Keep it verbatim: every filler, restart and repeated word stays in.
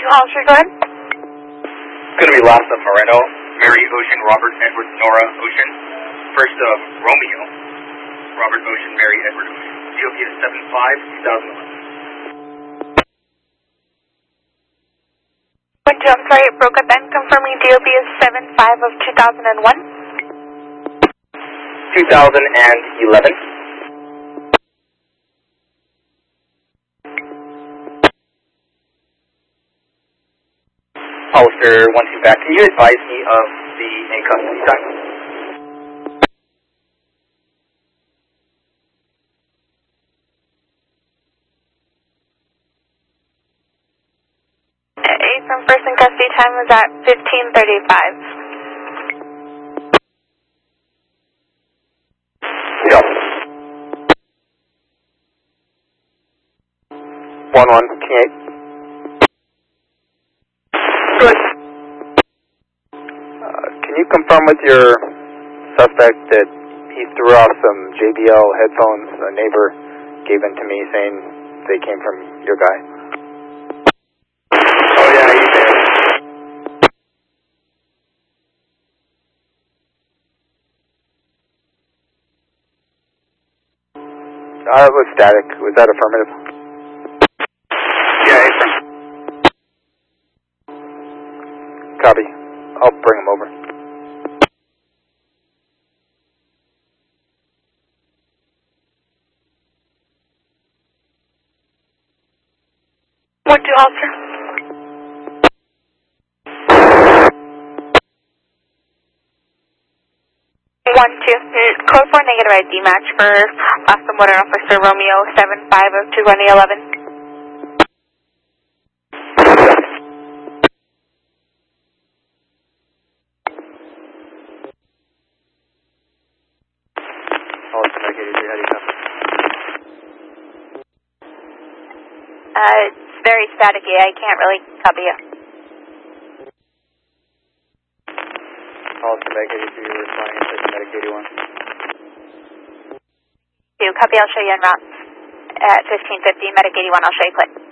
Hollister, go ahead. It's going to be last of Moreno, Mary Ocean, Robert Edward Nora Ocean. First of Romeo, Robert Ocean, Mary Edward Ocean. G O P is seven five, two thousand eleven. One two, I'm sorry, it broke up then. Confirming D O P is seven five of two thousand one. two thousand eleven. Hollister one two back. Can you advise me of the in custody time? A from first in custody time was at fifteen thirty-five. Yeah. one one, King eight. Good. Uh, can you confirm with your suspect that he threw off some J B L headphones a neighbor gave them to me saying they came from your guy? Oh yeah, you did. Uh, it was static. Was that affirmative? Yeah, it's from... Copy. I'll bring him over. One two, Hollister. One two. Code four negative I D match for Austin Motor Officer Romeo seven five of two twenty eleven. Uh, it's very staticky. I can't really copy you. Hollister back eighty-two, you're responding to Medic eighty-one. You copy, I'll show you en route at fifteen fifty, Medic eighty-one, I'll show you click.